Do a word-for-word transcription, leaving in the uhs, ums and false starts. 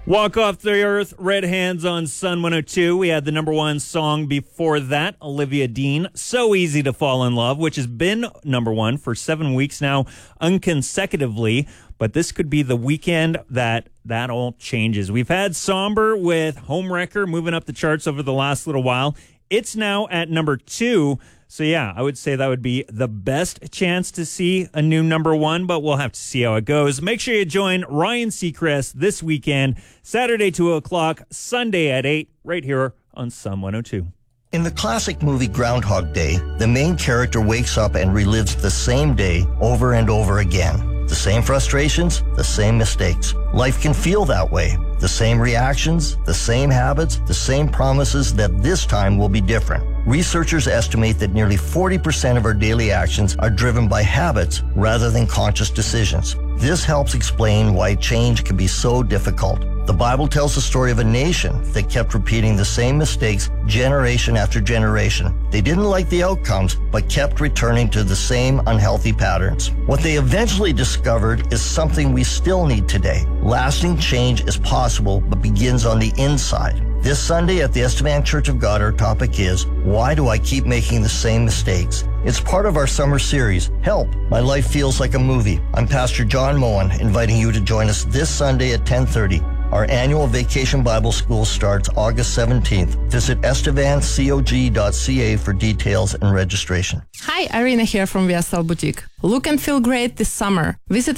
Walk Off the Earth, Red Hands on Sun one oh two. We had the number one song before that, Olivia Dean, So Easy to Fall in Love, which has been number one for seven weeks now, unconsecutively. But this could be the weekend that that all changes. We've had Somber with Homewrecker moving up the charts over the last little while. It's now at number two. So, yeah, I would say that would be the best chance to see a new number one, but we'll have to see how it goes. Make sure you join Ryan Seacrest this weekend, Saturday, two o'clock, Sunday at eight, right here on Sun one oh two. In the classic movie Groundhog Day, the main character wakes up and relives the same day over and over again. The same frustrations, the same mistakes. Life can feel that way. The same reactions, the same habits, the same promises that this time will be different. Researchers estimate that nearly forty percent of our daily actions are driven by habits rather than conscious decisions. This helps explain why change can be so difficult. The Bible tells the story of a nation that kept repeating the same mistakes generation after generation. They didn't like the outcomes, but kept returning to the same unhealthy patterns. What they eventually discovered is something we still need today. Lasting change is possible, but begins on the inside. This Sunday at the Estevan Church of God, our topic is, why do I keep making the same mistakes? It's part of our summer series, Help, My Life Feels Like a Movie. I'm Pastor John Moen, inviting you to join us this Sunday at ten thirty. Our annual Vacation Bible School starts August seventeenth. Visit estevan cog dot c a for details and registration. Hi, Irina here from V S L Boutique. Look and feel great this summer. Visit